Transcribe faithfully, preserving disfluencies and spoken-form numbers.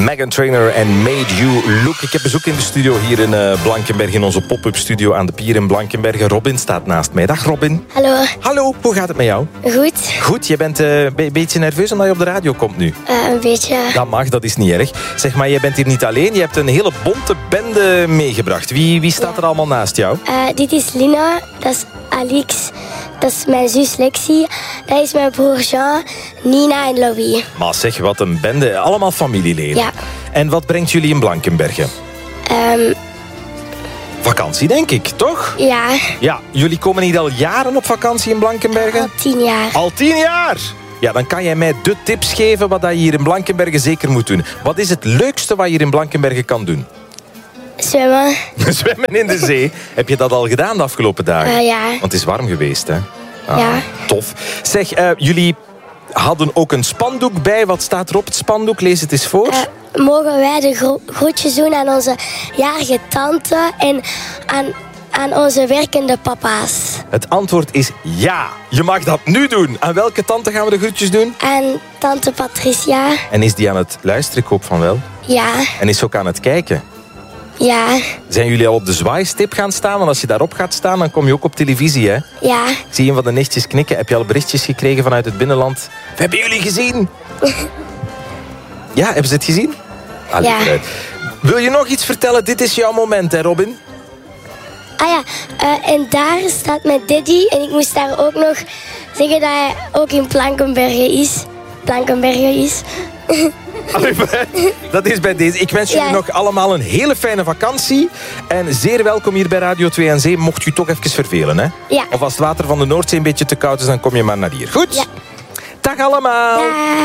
Meghan Trainor en Made You Look. Ik heb bezoek in de studio hier in uh, Blankenberge, in onze pop-up studio aan de pier in Blankenberge. Robin staat naast mij. Dag Robin. Hallo. Hallo, hoe gaat het met jou? Goed. Goed, je bent uh, een be- beetje nerveus omdat je op de radio komt nu. Uh, een beetje. Dat mag, dat is niet erg. Zeg maar, je bent hier niet alleen. Je hebt een hele bonte bende meegebracht. Wie, wie staat Ja. er allemaal naast jou? Uh, dit is Lina, dat is Alix, dat is mijn zus Lexie, dat is mijn broer Jean, Nina en Louis. Maar zeg, wat een bende. Allemaal familieleden. Ja. En wat brengt jullie in Blankenberge? Um, Vakantie, denk ik, toch? ja, Ja, jullie komen niet al jaren op vakantie in Blankenberge? al tien jaar. Al tien jaar? Ja, dan kan jij mij de tips geven wat je hier in Blankenberge zeker moet doen. Wat is het leukste wat je hier in Blankenberge kan doen? Zwemmen. Zwemmen in de zee. Heb je dat al gedaan de afgelopen dagen? Uh, ja. Want het is warm geweest, hè? Ah, Ja. Tof. Zeg, uh, jullie hadden ook een spandoek bij. Wat staat er op het spandoek? Lees het eens voor. Uh, mogen wij de gro- groetjes doen aan onze jarige tante en aan, aan onze werkende papa's? Het antwoord is ja. Je mag dat nu doen. Aan welke tante gaan we de groetjes doen? Aan tante Patricia. En is die aan het luisteren? Ik hoop van wel. Ja, En is ze ook aan het kijken? ja, Zijn jullie al op de zwaaistip gaan staan? Want als je daarop gaat staan, dan kom je ook op televisie, hè? ja. Ik zie een van de nichtjes knikken. Heb je al berichtjes gekregen vanuit het binnenland? We hebben jullie gezien. Ja, hebben ze het gezien? Allee, Ja. vooruit. Wil je nog iets vertellen? Dit is jouw moment, hè, Robin? Ah ja, uh, en daar staat mijn daddy en ik moest daar ook nog zeggen dat hij ook in Blankenberge is. Blankenberge is. Allee, vooruit. Dat is bij deze. Ik wens jullie Ja. nog allemaal een hele fijne vakantie. En zeer welkom hier bij Radio twee aan Zee. Mocht je toch even vervelen, hè? Ja. Of als het water van de Noordzee een beetje te koud is, dan kom je maar naar hier. Goed? Ja. Dag allemaal. Dag.